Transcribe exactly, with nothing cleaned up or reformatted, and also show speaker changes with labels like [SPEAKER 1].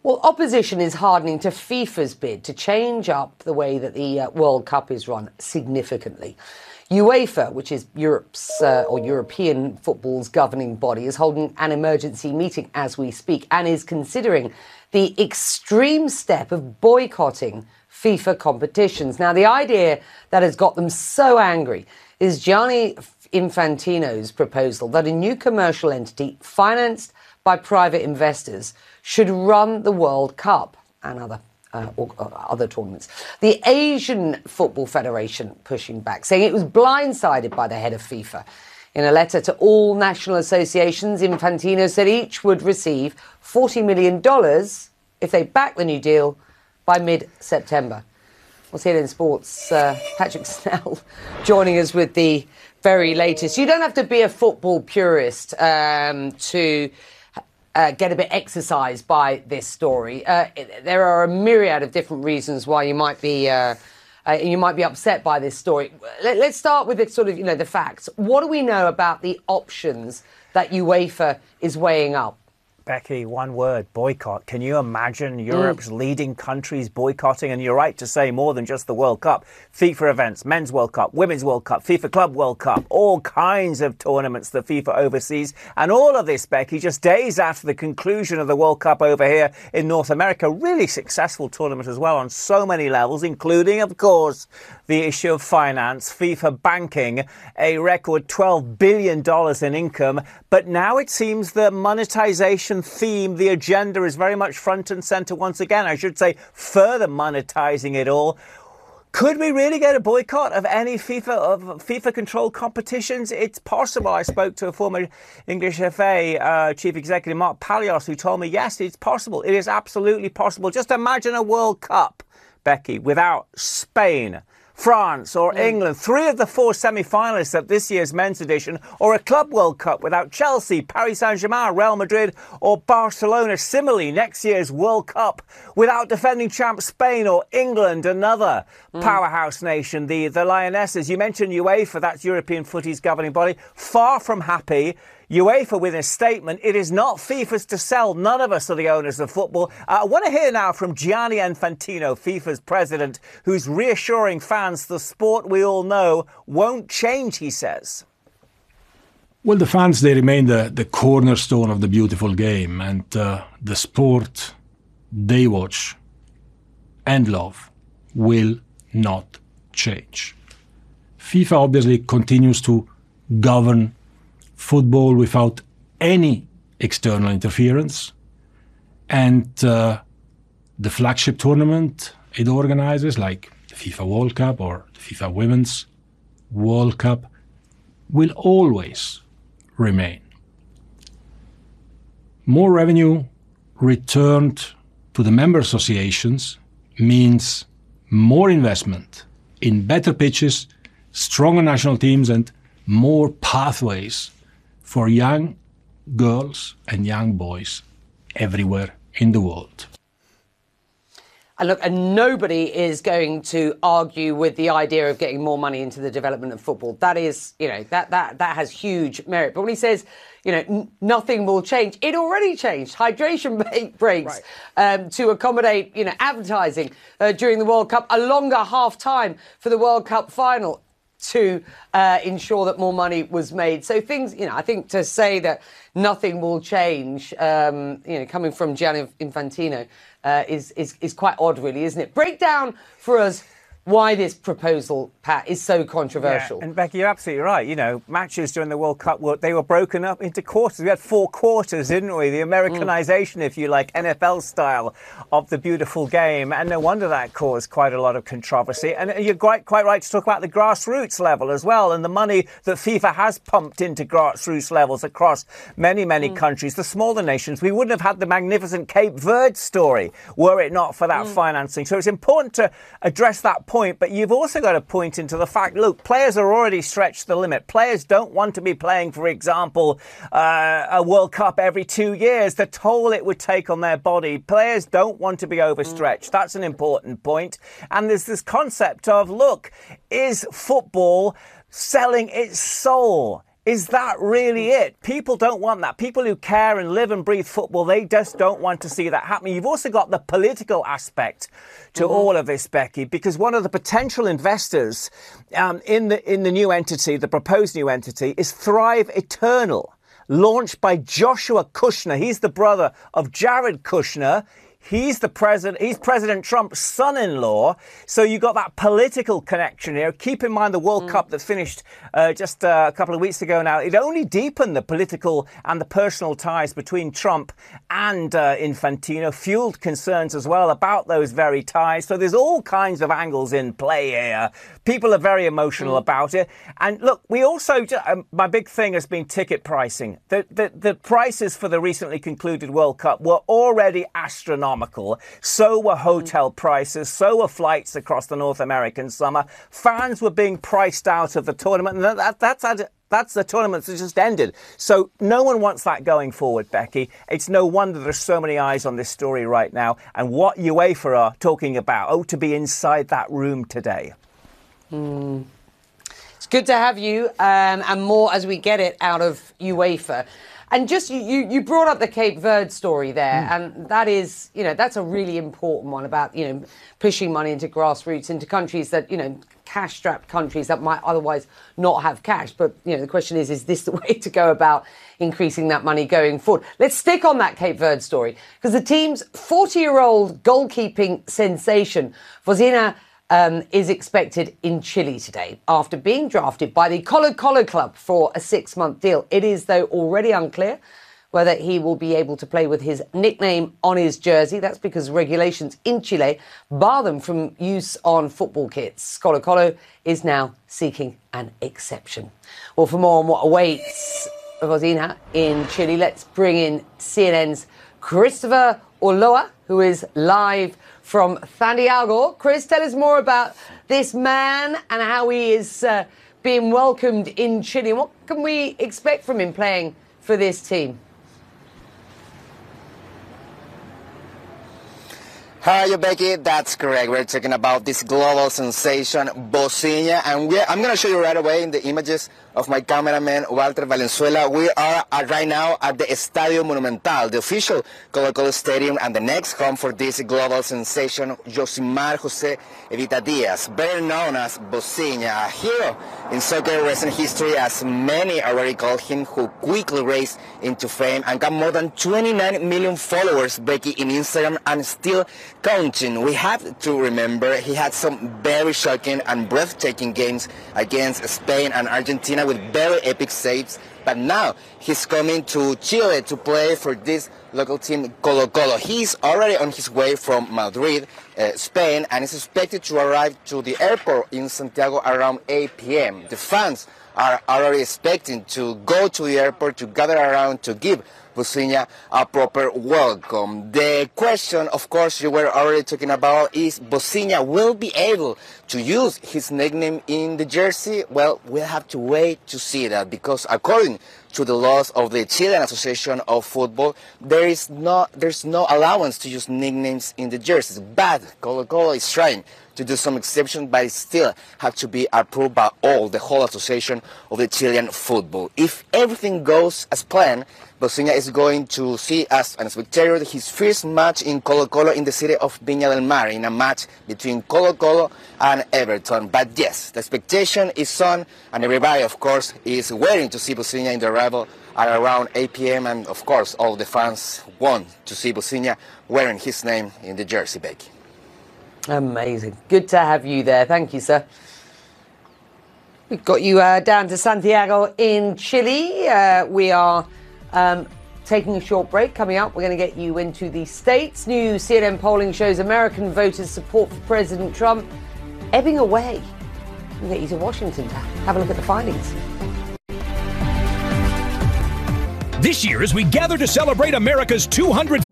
[SPEAKER 1] Well, opposition is hardening to FIFA's bid to change up the way that the uh, World Cup is run significantly. UEFA, which is Europe's uh, or European football's governing body, is holding an emergency meeting as we speak and is considering the extreme step of boycotting FIFA competitions. Now, the idea that has got them so angry is Gianni Infantino's proposal that a new commercial entity financed by private investors should run the World Cup and other uh, or, or other tournaments. The Asian Football Federation pushing back, saying it was blindsided by the head of FIFA. In a letter to all national associations, Infantino said each would receive forty million dollars if they back the new deal by mid-September. We'll see it in sports. Uh, Patrick Snell joining us with the very latest. You don't have to be a football purist um, to uh, get a bit exercised by this story. Uh, there are a myriad of different reasons why you might be uh, uh, you might be upset by this story. Let, let's start with the sort of you know the facts. What do we know about the options that UEFA is weighing up?
[SPEAKER 2] Becky, one word, boycott. Can you imagine Europe's mm. leading countries boycotting? And you're right to say more than just the World Cup. FIFA events, Men's World Cup, Women's World Cup, FIFA Club World Cup, all kinds of tournaments that FIFA oversees. And all of this, Becky, just days after the conclusion of the World Cup over here in North America. Really successful tournament as well on so many levels, including, of course, the issue of finance, FIFA banking a record twelve billion dollars in income. But now it seems the monetization theme, the agenda is very much front and centre once again. I should say further monetizing it all. Could we really get a boycott of any FIFA of FIFA controlled competitions? It's possible. I spoke to a former English F A uh, chief executive, Mark Palios, who told me, yes, it's possible. It is absolutely possible. Just imagine a World Cup, Becky, without Spain, France or England, three of the four semi-finalists at this year's men's edition, or a Club World Cup without Chelsea, Paris Saint-Germain, Real Madrid or Barcelona. Similarly, next year's World Cup without defending champ Spain or England, another mm. powerhouse nation, the, the Lionesses. You mentioned UEFA, that's European footy's governing body, far from happy. UEFA with a statement, it is not FIFA's to sell. None of us are the owners of football. Uh, I want to hear now from Gianni Infantino, FIFA's president, who's reassuring fans the sport we all know won't change, he says.
[SPEAKER 3] Well, the fans, they remain the, the cornerstone of the beautiful game, and uh, the sport they watch and love will not change. FIFA obviously continues to govern football without any external interference, and uh, the flagship tournament it organizes, like the FIFA World Cup or the FIFA Women's World Cup, will always remain. More revenue returned to the member associations means more investment in better pitches, stronger national teams, and more pathways for young girls and young boys everywhere in the world.
[SPEAKER 1] And look, and nobody is going to argue with the idea of getting more money into the development of football. That is, you know, that that that has huge merit. But when he says, you know, n- nothing will change, it already changed. Hydration breaks right. um, to accommodate, you know, advertising uh, during the World Cup, a longer half time for the World Cup final to uh, ensure that more money was made. So things, you know, I think to say that nothing will change, um, you know, coming from Gianni Infantino uh, is, is, is quite odd, really, isn't it? Break down for us why this proposal, Pat, is so controversial.
[SPEAKER 2] Yeah, and Becky, you're absolutely right. You know, matches during the World Cup, were, they were broken up into quarters. We had four quarters, didn't we? The Americanization, mm. if you like, N F L style of the beautiful game. And no wonder that caused quite a lot of controversy. And you're quite, quite right to talk about the grassroots level as well, and the money that FIFA has pumped into grassroots levels across many, many mm. countries. The smaller nations, we wouldn't have had the magnificent Cape Verde story were it not for that mm. financing. So it's important to address that point. Point, but you've also got to point into the fact, look, players are already stretched the limit. Players don't want to be playing, for example, uh, a World Cup every two years. The toll it would take on their body. Players don't want to be overstretched. That's an important point. And there's this concept of, look, is football selling its soul? Is that really it? People don't want that. People who care and live and breathe football, they just don't want to see that happening. You've also got the political aspect to mm-hmm. all of this, Becky, because one of the potential investors um, in the in the new entity, the proposed new entity, is Thrive Eternal, launched by Joshua Kushner. He's the brother of Jared Kushner. He's the president. He's President Trump's son-in-law. So you got that political connection here. Keep in mind the World mm. Cup that finished uh, just uh, a couple of weeks ago now. It only deepened the political and the personal ties between Trump and uh, Infantino, fueled concerns as well about those very ties. So there's all kinds of angles in play here. People are very emotional mm. about it. And look, we also, um, my big thing has been ticket pricing. The, the, the prices for the recently concluded World Cup were already astronomical. So were hotel prices, so were flights across the North American summer. Fans were being priced out of the tournament, and that, that's, that's the tournament that just ended. So no one wants that going forward, Becky. It's no wonder there's so many eyes on this story right now, and what UEFA are talking about. Oh, to be inside that room today.
[SPEAKER 1] Mm. It's good to have you, um, and more as we get it out of UEFA. And just you, you brought up the Cape Verde story there, mm. and that is, you know, that's a really important one about, you know, pushing money into grassroots, into countries that, you know, cash-strapped countries that might otherwise not have cash. But, you know, the question is, is this the way to go about increasing that money going forward? Let's stick on that Cape Verde story, because the team's forty-year-old goalkeeping sensation, Vozina, Um, is expected in Chile today after being drafted by the Colo Colo club for a six-month deal. It is, though, already unclear whether he will be able to play with his nickname on his jersey. That's because regulations in Chile bar them from use on football kits. Colo Colo is now seeking an exception. Well, for more on what awaits Vozina in Chile, let's bring in C N N's Christopher Ulloa, who is live from Santiago. Chris, tell us more about this man and how he is uh, being welcomed in Chile. What can we expect from him playing for this team?
[SPEAKER 4] Hi, Becky. That's correct. We're talking about this global sensation, Vozina, and we're, I'm going to show you right away in the images of my cameraman, Walter Valenzuela. We are at, right now at the Estadio Monumental, the official Colo Colo Stadium, and the next home for this global sensation, Yosimar Jose Evita Diaz, better known as Vozina, a hero in soccer recent history, as many already call him, who quickly rose into fame and got more than twenty-nine million followers, Becky, in Instagram, and still counting. We have to remember he had some very shocking and breathtaking games against Spain and Argentina with very epic saves, but now he's coming to Chile to play for this local team, Colo Colo. He's already on his way from Madrid, uh, Spain, and is expected to arrive to the airport in Santiago around eight p m The fans are already expecting to go to the airport to gather around to give Vozina a proper welcome. The question, of course, you were already talking about is Vozina will be able to use his nickname in the jersey? Well, we'll have to wait to see that, because according to the laws of the Chilean Association of Football, there is no, there's no allowance to use nicknames in the jerseys. But Colo Colo is trying to do some exceptions, but it still have to be approved by all, the whole association of the Chilean football. If everything goes as planned, Vozina is going to see as an spectator his first match in Colo Colo in the city of Viña del Mar, in a match between Colo Colo and Everton. But yes, the expectation is on, and everybody, of course, is waiting to see Vozina in the arrival at around eight p m And of course, all the fans want to see Vozina wearing his name in the jersey, Becky.
[SPEAKER 1] Amazing. Good to have you there. Thank you, sir. We've got you uh, down to Santiago in Chile. Uh, we are um, taking a short break. Coming up, we're going to get you into the States. New C N N polling shows American voters' support for President Trump ebbing away. We'll get you to Washington to have a look at the findings.
[SPEAKER 5] This year, as we gather to celebrate America's two hundred